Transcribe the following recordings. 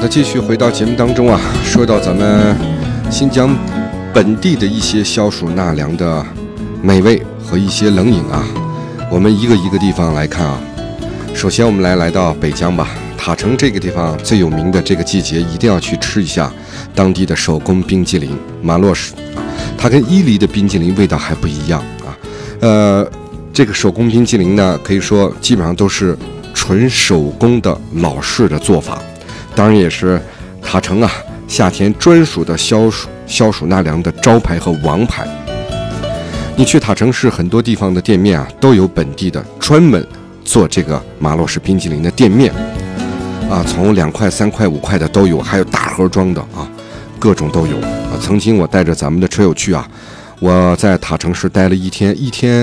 的，继续回到节目当中啊，说到咱们新疆本地的一些消暑纳凉的美味和一些冷饮啊，我们一个一个地方来看啊。首先我们来到北疆吧，塔城这个地方最有名的这个季节一定要去吃一下当地的手工冰激凌马洛什，它跟伊犁的冰激凌味道还不一样啊。这个手工冰激凌呢，可以说基本上都是纯手工的老式的做法，当然也是塔城啊夏天专属的消暑纳凉的招牌和王牌。你去塔城市很多地方的店面啊，都有本地的专门做这个马洛什冰激凌的店面啊，从2块、3块、5块的都有，还有大盒装的啊，各种都有啊。曾经我带着咱们的车友去啊，我在塔城市待了一天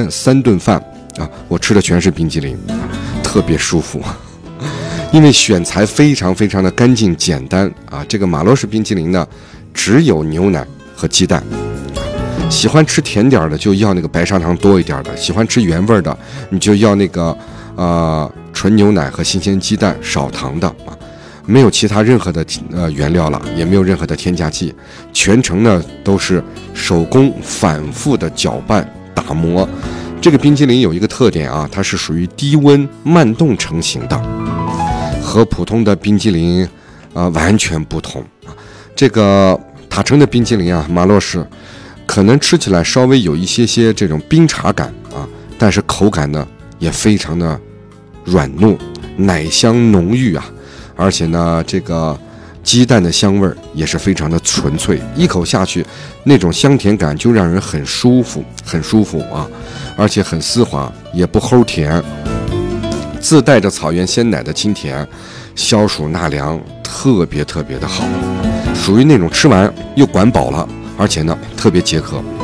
3顿饭啊，我吃的全是冰激凌，特别舒服。因为选材非常非常的干净简单啊，这个马洛什冰激凌呢，只有牛奶和鸡蛋。喜欢吃甜点的就要那个白砂糖多一点的，喜欢吃原味的你就要那个纯牛奶和新鲜鸡蛋少糖的啊，没有其他任何的原料了，也没有任何的添加剂，全程呢都是手工反复的搅拌打磨。这个冰激凌有一个特点啊，它是属于低温慢冻成型的，和普通的冰激凌完全不同啊。这个塔城的冰激凌啊，马洛什可能吃起来稍微有一些这种冰茶感啊，但是口感呢也非常的软糯，奶香浓郁啊，而且呢这个鸡蛋的香味也是非常的纯粹，一口下去那种香甜感就让人很舒服啊，而且很丝滑，也不齁甜，自带着草原鲜奶的清甜，消暑纳凉特别的好，属于那种吃完又管饱了，而且呢特别解渴。